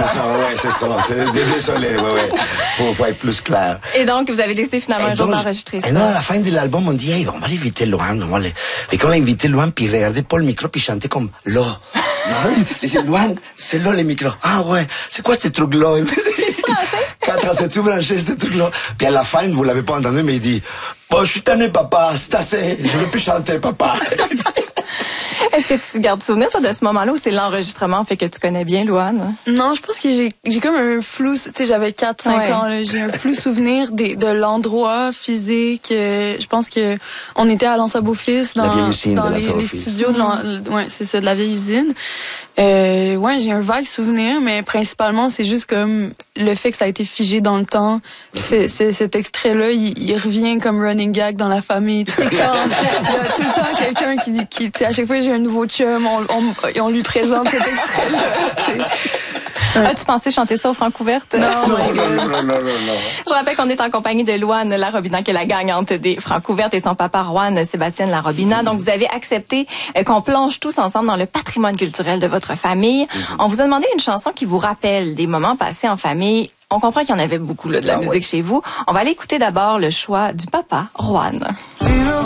c'est ça. Désolé, ouais. Faut être plus clair. Et donc, vous avez décidé finalement un jour d'enregistrer ça. Et non, à la fin de l'album, on dit, hey, on va l'inviter Luan. Et quand on l'a invité Luan, puis il regardait pas le micro, puis il chantait comme là. Il disait, Luan, c'est là les micros. Ah ouais, c'est quoi ce truc-là? C'est-tu branché? C'est-tu branché, ce truc-là? Puis à la fin, vous l'avez pas entendu, mais il dit, je suis tanné, papa, c'est assez, je veux plus chanter, papa. Est-ce que tu gardes souvenir, toi, de ce moment-là où c'est l'enregistrement fait que tu connais bien Louane? Non, je pense que j'ai comme un flou, tu sais, j'avais 4-5 ans, là, j'ai un flou souvenir de l'endroit physique. Je pense que on était à l'Anse-à-Beaufils dans les studios c'est ça, de la vieille usine. J'ai un vague souvenir, mais principalement, c'est juste comme le fait que ça a été figé dans le temps. Cet extrait-là, il revient comme running gag dans la famille tout le temps. Il y a tout le temps quelqu'un qui tu sais, à chaque fois que j'ai un nouveau chum, on lui présente cet extrait-là. As-tu pensé chanter ça au Francouverte? Non. Je rappelle qu'on est en compagnie de Louane Larobina, qui est la gagnante des Francouvertes, et son papa, Juan Sébastien Larobina. Donc, vous avez accepté qu'on plonge tous ensemble dans le patrimoine culturel de votre famille. On vous a demandé une chanson qui vous rappelle des moments passés en famille. On comprend qu'il y en avait beaucoup là, de la musique chez vous. On va aller écouter d'abord le choix du papa, Juan.